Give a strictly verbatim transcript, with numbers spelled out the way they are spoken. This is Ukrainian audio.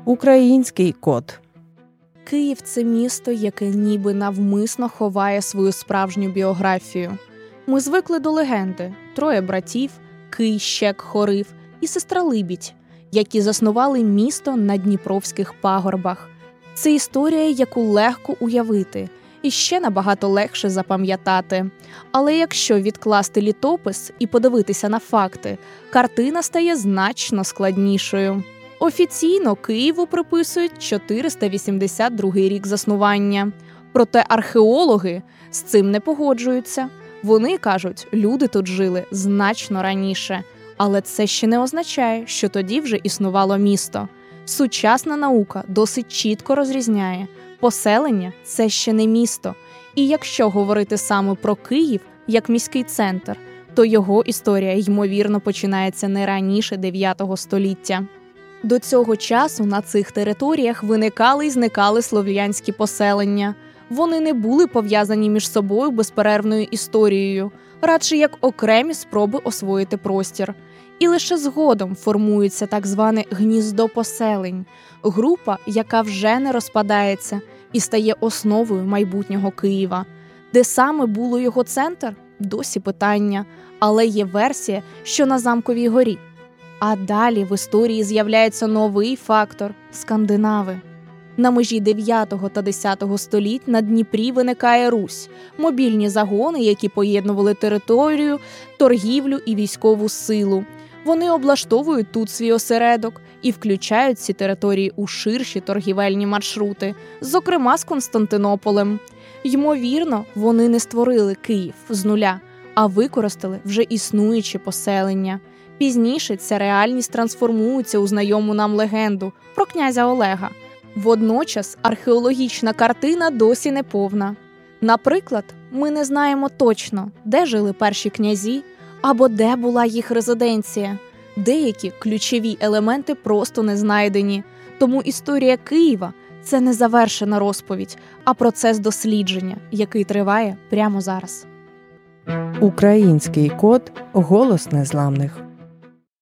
Український код. Київ – це місто, яке ніби навмисно ховає свою справжню біографію. Ми звикли до легенди – троє братів, Кий, Щек, Хорив і сестра Либідь, які заснували місто на Дніпровських пагорбах. Це історія, яку легко уявити і ще набагато легше запам'ятати. Але якщо відкласти літопис і подивитися на факти, картина стає значно складнішою. Офіційно Києву приписують чотириста вісімдесят другий рік заснування. Проте археологи з цим не погоджуються. Вони кажуть, люди тут жили значно раніше. Але це ще не означає, що тоді вже існувало місто. Сучасна наука досить чітко розрізняє. Поселення – це ще не місто. І якщо говорити саме про Київ як міський центр, то його історія, ймовірно, починається не раніше дев'ятого століття. До цього часу на цих територіях виникали і зникали слов'янські поселення. Вони не були пов'язані між собою безперервною історією, радше як окремі спроби освоїти простір. І лише згодом формується так зване гніздо поселень – група, яка вже не розпадається і стає основою майбутнього Києва. Де саме було його центр – досі питання, але є версія, що на Замковій горі. А далі в історії з'являється новий фактор – скандинави. На межі дев'ятого та десятого століть на Дніпрі виникає Русь – мобільні загони, які поєднували територію, торгівлю і військову силу. Вони облаштовують тут свій осередок і включають ці території у ширші торгівельні маршрути, зокрема з Константинополем. Ймовірно, вони не створили Київ з нуля, а використали вже існуючі поселення. Пізніше ця реальність трансформується у знайому нам легенду про князя Олега. Водночас археологічна картина досі не повна. Наприклад, ми не знаємо точно, де жили перші князі або де була їх резиденція. Деякі ключові елементи просто не знайдені. Тому історія Києва – це не завершена розповідь, а процес дослідження, який триває прямо зараз. Український код – голос незламних.